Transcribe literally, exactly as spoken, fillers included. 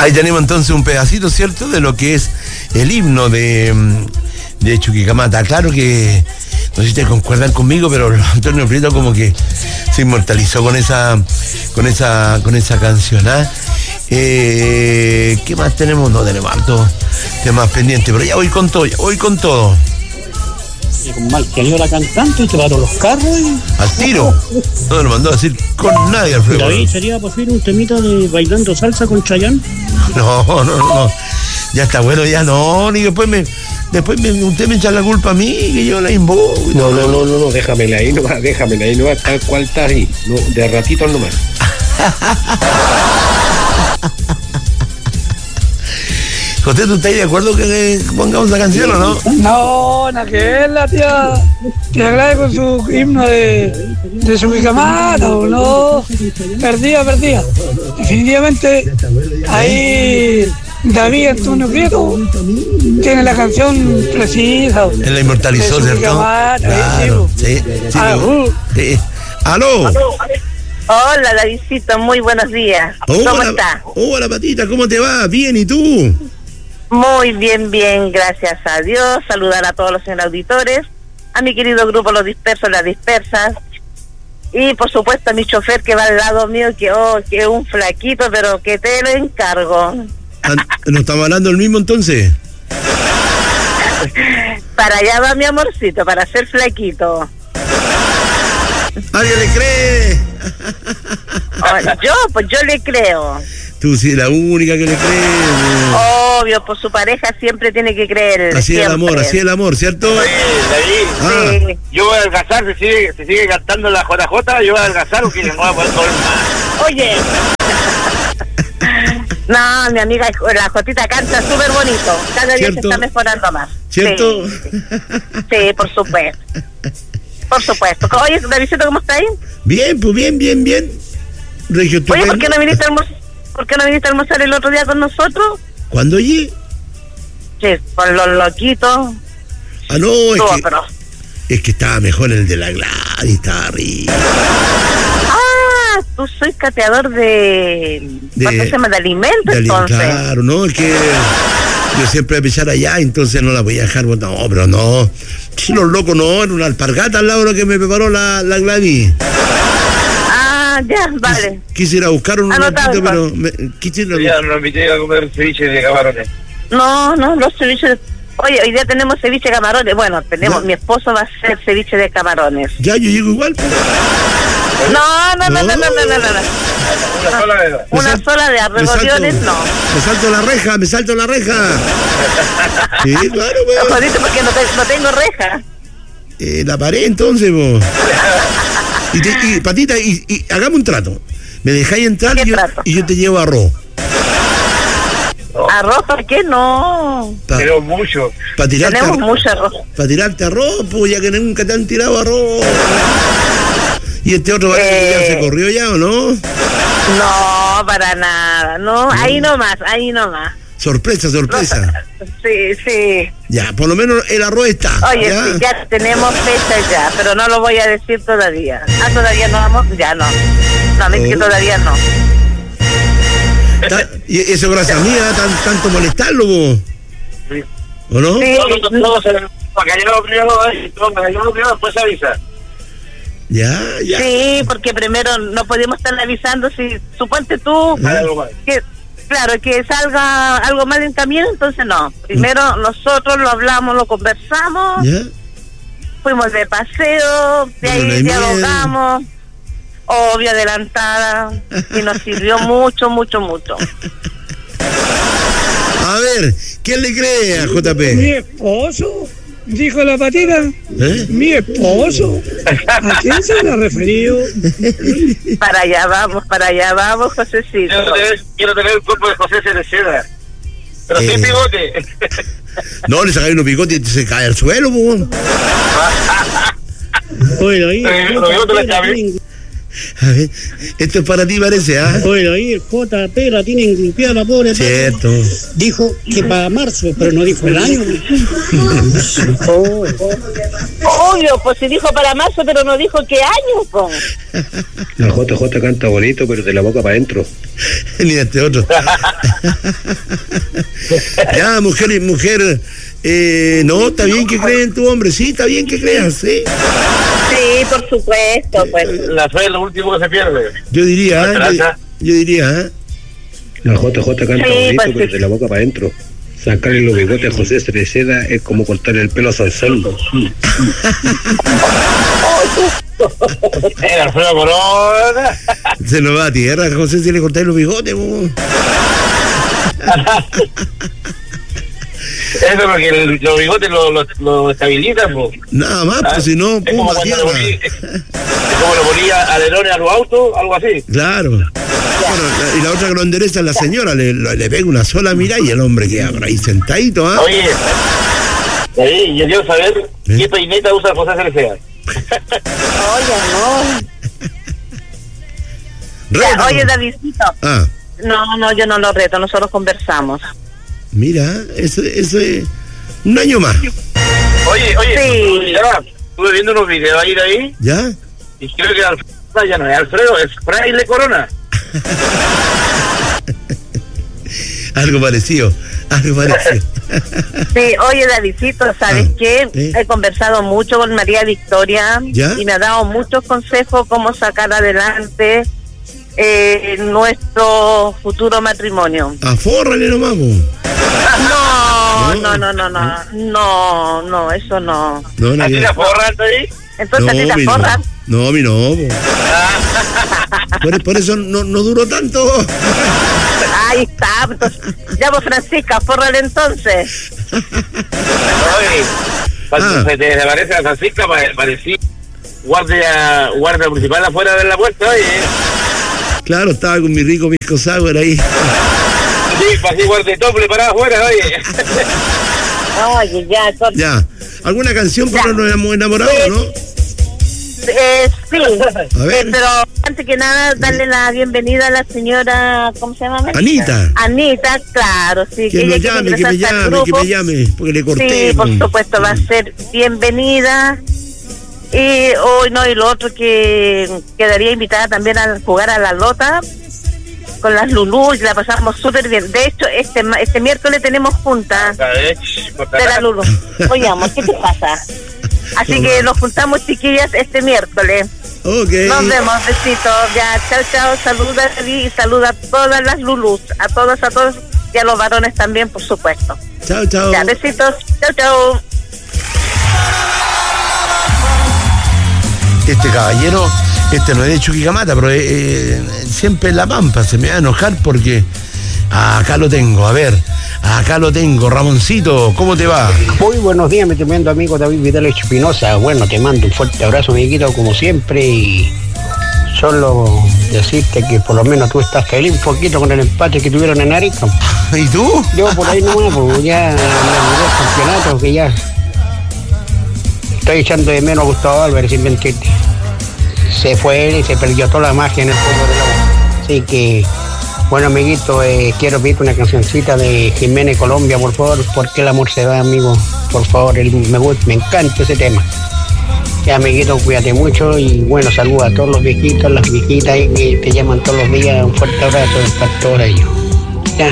Ahí tenemos entonces un pedacito, ¿cierto?, de lo que es el himno de, de Chuquicamata. Claro que, no sé si te concuerdan conmigo, pero Antonio Prieto como que se inmortalizó con esa, con esa, con esa canción, ¿ah? Eh, ¿Qué más tenemos? No tenemos hartos temas pendientes, pero ya voy con todo, ya voy con todo. Y con mal que salió la cantante, llevaron los carros y... Al tiro. No lo mandó a decir con nadie, Alfredo. Pero ahí sería por fin un temita de bailando salsa con Chayanne. No, no, no. Ya está bueno, ya no, ni después me... Después me, usted me echa la culpa a mí, que yo la invoco. No, no, no, no, no, déjamela ahí nomás, déjamela ahí nomás, tal cual está ahí, no, de ratito nomás. José, ¿tú estás de acuerdo que pongamos la canción o no? No, nada que ver, la tía. Tía Gladys con su himno de, de Chuquicamata, no. Perdida, perdida. Definitivamente, ahí David Antonio Prieto tiene la canción precisa. Él la inmortalizó, ¿cierto? Claro, sí, sí, sí, sí. ¿Aló? Hola, Davidcito, muy buenos días. Hola, ¿Cómo está? Hola, Patita, ¿cómo te va? Bien, ¿y tú? Muy bien, bien, gracias a Dios. Saludar a todos los señores auditores, a mi querido grupo Los Dispersos, Las Dispersas, y por supuesto a mi chofer que va al lado mío, que oh, que es un flaquito, pero que te lo encargo. ¿No estamos hablando del mismo entonces? Para allá va mi amorcito, para ser flaquito. ¿Alguien le cree? Oh, yo, pues yo le creo. Tú sí, la única que le cree. Obvio, por su pareja siempre tiene que creer. Así es el amor, así es el amor, ¿cierto? Oye, de ahí, sí. ah. Yo voy a adelgazar, se sigue, se sigue cantando la J J, yo voy a adelgazar porque no voy a poder comer más. Oye. No, mi amiga, la Jotita canta súper bonito. Cada día se está mejorando más. ¿Cierto? Sí, sí, por supuesto. Por supuesto. Oye, Davidito, ¿cómo está ahí? Bien, pues bien, bien, bien. Regio, oye, ¿por qué no viniste a almorzar? ¿Por qué no viniste a almorzar el otro día con nosotros? ¿Cuándo allí? Sí, con los loquitos. Ah, no, es Todo, que, pero... es que estaba mejor el de la Gladys, estaba arriba. Ah, tú soy cateador de... de ¿Cuánto se llama? De alimentos, de entonces. Claro, no, es que yo siempre voy a echar allá, entonces no la voy a dejar. No, pero no. Si los locos no, era una alpargata al lado de lo que me preparó la, la Gladys. Ah, ya, vale. Quisiera buscar un ratito, pero... Me, quisiera... Ya no me invité a comer ceviche de camarones. No, no, los ceviches... Oye, hoy día tenemos ceviche de camarones. Bueno, tenemos... ¿Ya? Mi esposo va a hacer ceviche de camarones. Ya, yo llego igual. No, no, no, no, no, no, no, no. no. Una sola de... Una salto, sola de arregoliones, no. Me salto la reja, me salto la reja. Sí, claro, weón. No, jodiste porque no, te, no tengo reja. Eh, la pared entonces, vos. Y, te, y Patita, y, y hagamos un trato. Me dejáis entrar y yo, y yo te llevo arroz. ¿Arroz? ¿Por qué no? Pa, Pero mucho. Pa tirarte Tenemos arroz, mucho arroz. Para tirarte arroz, pues ya que nunca te han tirado arroz. ¿Y este otro eh, ya se corrió ya o no? No, para nada. No, no. Ahí nomás, ahí nomás. Sorpresa, sorpresa. Sí, sí. Ya, por lo menos el arroz está. Oye, ¿ya? Sí, ya tenemos fecha ya, pero no lo voy a decir todavía. Ah, todavía no vamos, ya no. No, me oh. que todavía no. ¿Y eso gracias mía, tan, tanto molestarlo vos? Sí. ¿O no? Sí. No, no, no, no, para que yo lo primero, para que yo lo primero, después avisa. Ya, ya. Sí, porque primero no podemos estar avisando si, suponte tú, que, claro, que salga algo mal en camino, entonces no. Primero nosotros lo hablamos, lo conversamos, ¿ya? Fuimos de paseo, de ahí no dialogamos, obvio, adelantada, y nos sirvió mucho, mucho, mucho. A ver, ¿quién le cree a J P? Mi esposo, dijo la Patita. ¿Eh? Mi esposo. ¿A quién se le ha referido? Para allá vamos, para allá vamos, Josecito. Quiero tener, quiero tener el cuerpo de José Cereceda, pero eh. sin bigote. No, le sacáis unos bigotes y se cae al suelo, po. Oye, ahí. A ver, esto es para ti, parece, ¿ah? Oye, ahí el J P la tienen limpiada la pobre. Cierto. Dijo que para marzo, pero no dijo el año. Oh. Obvio, pues si dijo para marzo, pero no dijo qué año, pues. La J J canta bonito, pero de la boca para adentro. Ni este otro. Ya, mujer y mujer, eh, no, está bien que creas en tu hombre, sí, está bien que creas, sí. Sí, por supuesto, pues. La fe es lo último que se pierde. Yo diría, ¿eh? yo, yo diría, ¿eh? La J J canta Sí, bonito, pues, pero sí. de la boca para adentro. Sacarle los bigotes a José Cereceda es como cortarle el pelo a Sansón. El Alfredo Corona. Se lo va a tierra, José, si le cortáis los bigotes, po. Eso es porque el, los bigotes lo, lo, lo estabilizan, po. Nada más, pues si no, Es como pum, a cuando tierra. lo poní, es, es como lo ponía alerones a los autos, algo así. Claro. Bueno, la- y la otra que lo endereza es la señora, le, le pega una sola mirada y el hombre queda por ahí sentadito, ¿ah? Oye, ahí, yo quiero saber ¿Eh? qué peineta usa José Cereceda. Oye, no. Reto. Ya, oye, Davidcito. Ah, No, no, yo no lo reto, nosotros conversamos. mira, eso, eso es un año más, Oye, oye, Sí. ya, estuve viendo unos videos ahí de ahí ¿ya? y creo que Alfredo ya no es Alfredo, es Fraile Corona. Algo parecido, algo parecido. Sí, oye, Davidcito, ¿sabes Ah, qué? ¿sí? He conversado mucho con María Victoria ¿Ya? y me ha dado muchos consejos cómo sacar adelante eh, nuestro futuro matrimonio. Afórrale nomás, po. No, No. no, no, no, no, no, no, eso no. No, no, ¿Así que- la forran ahí? Entonces a ti te mi no. forras. No, mi no, po. Por, por eso no, no duró tanto. Ahí está, entonces, ya vos, Francisca, fórrale entonces. Oye, cuando Ah. se te desaparece la Francisca, pare- parecía guardia, guardia principal afuera de la puerta, oye. Claro, estaba con mi rico pisco sour ahí. Sí, pasé guardia doble parado afuera, oye. Oye, ya, entonces, Ya. ¿Alguna canción para Ya. los enamo- enamorados, no? eh, sí, A ver. Eh, pero antes que nada, darle la bienvenida a la señora, ¿cómo se llama? Anita. Anita, claro, sí. Que ella me quiere llame, que me ingresar al llame, que grupo. me llame, porque le corté. Sí, por po. supuesto, va a ser bienvenida. Y hoy no, y lo otro que quedaría invitada también a jugar a la lota con las Lulú y la pasamos súper bien. De hecho, este ma- este miércoles tenemos junta de la Lulú. Oye, amor, ¿qué te pasa? Así que nos juntamos, chiquillas, este miércoles. Ok. Nos vemos, besitos. Ya, chao, chao. Saluda a ti y saluda a todas las Lulús, a todas, a todos y a los varones también, por supuesto. Chao, chao. Ya, besitos. Chao, chao. Este caballero, este no es de Chuquicamata, pero eh, eh, siempre en La Pampa. Se me va a enojar porque acá lo tengo. A ver, acá lo tengo. Ramoncito, ¿cómo te va? Muy buenos días, mi tremendo amigo David Vidal Espinosa. Bueno, te mando un fuerte abrazo, amiguito, como siempre. Y solo decirte que por lo menos tú estás feliz un poquito con el empate que tuvieron en Arica. ¿Y tú? Yo por ahí nomás, pues ya me olvidé el campeonato, que ya estoy echando de menos a Gustavo Álvarez, sin mentirte. Se fue él y se perdió toda la magia en el fútbol de la U. Así que, bueno, amiguito, eh, quiero pedirte una cancioncita de Jiménez Colombia, por favor. ¿Por qué el amor se va, amigo? Por favor, el- me, gusta, me encanta ese tema. Ya, amiguito, cuídate mucho y bueno, saluda a todos los viejitos, las viejitas ahí que te llaman todos los días. Un fuerte abrazo para todos ellos.